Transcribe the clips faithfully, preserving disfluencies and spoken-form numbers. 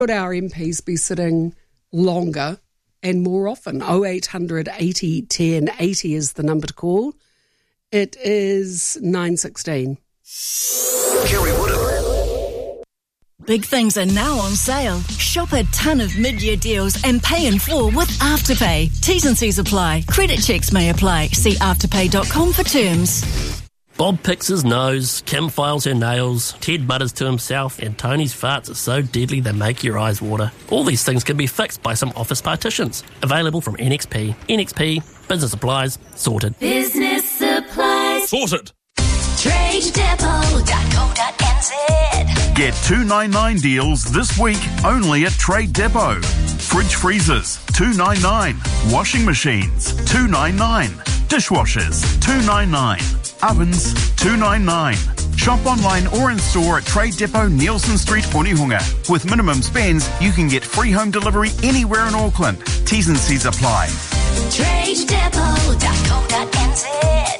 Should our M Ps be sitting longer and more often? oh eight hundred eighty ten eighty is the number to call. It is nine sixteen. Kerry Woodham. Big things are now on sale. Shop a ton of mid-year deals and pay in full with Afterpay. T's and C's apply. Credit checks may apply. See afterpay dot com for terms. Bob picks his nose, Kim files her nails, Ted mutters to himself, and Tony's farts are so deadly they make your eyes water. All these things can be fixed by some office partitions. Available from N X P. N X P, business supplies, sorted. Business supplies. Sorted. trade depot dot co dot n z. Get two ninety-nine deals this week only at Trade Depot. Fridge freezers, two ninety-nine. Washing machines, two ninety-nine. Dishwashers, two ninety-nine. Ovens, two ninety-nine. Shop online or in store at Trade Depot, Nielsen Street, Onehunga. With minimum spends, you can get free home delivery anywhere in Auckland. T's and C's apply. trade depot dot co dot n z.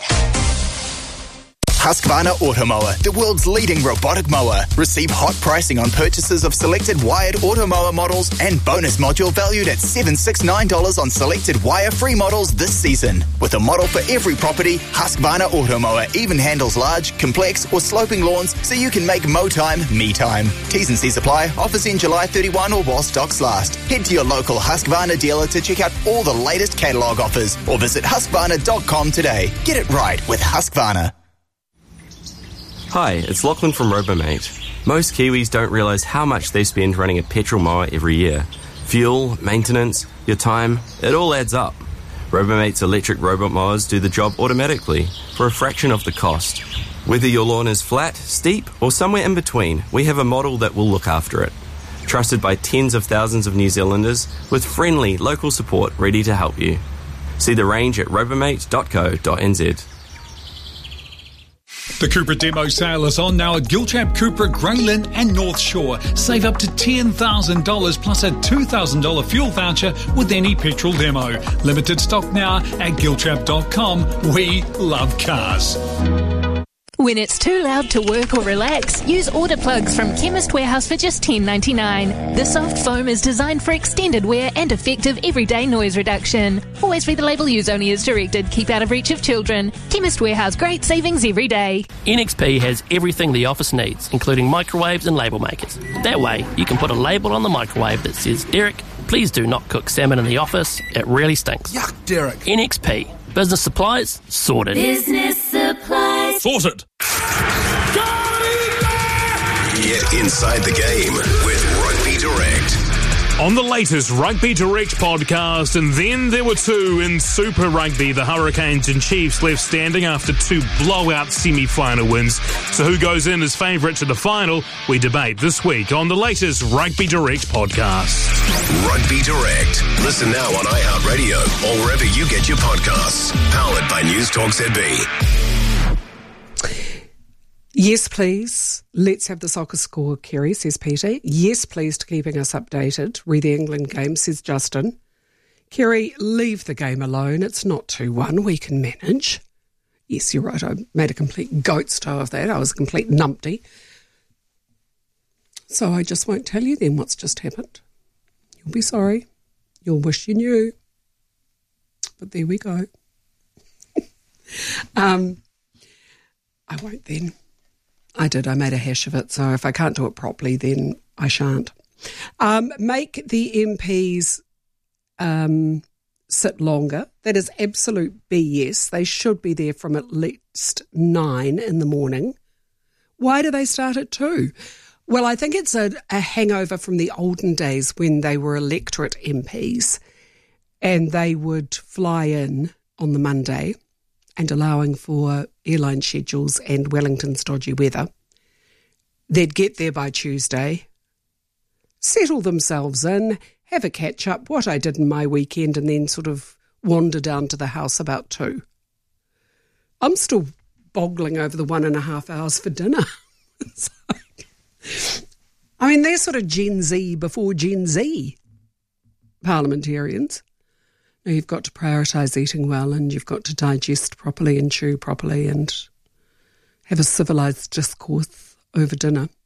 Husqvarna Automower, the world's leading robotic mower. Receive hot pricing on purchases of selected wired Automower models and bonus module valued at seven hundred sixty-nine dollars on selected wire-free models this season. With a model for every property, Husqvarna Automower even handles large, complex or sloping lawns so you can make mow time, me time. T's and C's apply. Offers in July thirty-first or while stocks last. Head to your local Husqvarna dealer to check out all the latest catalogue offers or visit husqvarna dot com today. Get it right with Husqvarna. Hi, it's Lachlan from Robomate. Most Kiwis don't realise how much they spend running a petrol mower every year. Fuel, maintenance, your time, it all adds up. Robomate's electric robot mowers do the job automatically for a fraction of the cost. Whether your lawn is flat, steep or somewhere in between, we have a model that will look after it. Trusted by tens of thousands of New Zealanders with friendly local support ready to help you. See the range at robomate dot co dot n z. The Cupra demo sale is on now at Gilchap, Cupra, Greylin and North Shore. Save up to ten thousand dollars plus a two thousand dollars fuel voucher with any petrol demo. Limited stock now at gilchap dot com. We love cars. When it's too loud to work or relax, use Order Plugs from Chemist Warehouse for just ten ninety-nine. The soft foam is designed for extended wear and effective everyday noise reduction. Always read the label, use only as directed. Keep out of reach of children. Chemist Warehouse, great savings every day. N X P has everything the office needs, including microwaves and label makers. That way, you can put a label on the microwave that says, Derek, please do not cook salmon in the office. It really stinks. Yuck, Derek. N X P. Business supplies, sorted. Business supplies. Sorted. Get inside the game with Rugby Direct. On the latest Rugby Direct podcast, and then there were two in Super Rugby. The Hurricanes and Chiefs left standing after two blowout semi-final wins. So who goes in as favourite to the final? We debate this week on the latest Rugby Direct podcast. Rugby Direct. Listen now on iHeartRadio or wherever you get your podcasts. Powered by News Talk Z B. Yes, please. Let's have the soccer score, Kerry, says Peter. Yes, please, to keeping us updated. Re the England game, says Justin. Kerry, leave the game alone. It's not two one. We can manage. Yes, you're right. I made a complete goat's toe of that. I was a complete numpty. So I just won't tell you then what's just happened. You'll be sorry. You'll wish you knew. But there we go. um, I won't then. I did. I made a hash of it. So if I can't do it properly, then I shan't. Um, make the M Ps um, sit longer. That is absolute B S. They should be there from at least nine in the morning. Why do they start at two? Well, I think it's a, a hangover from the olden days when they were electorate M Ps and they would fly in on the Monday and allowing for airline schedules and Wellington's dodgy weather. They'd get there by Tuesday, settle themselves in, have a catch-up, what I did in my weekend, and then sort of wander down to the house about two. I'm still boggling over the one and a half hours for dinner. Like, I mean, they're sort of Gen Z before Gen Z parliamentarians. Now, you've got to prioritise eating well and you've got to digest properly and chew properly and have a civilised discourse over dinner.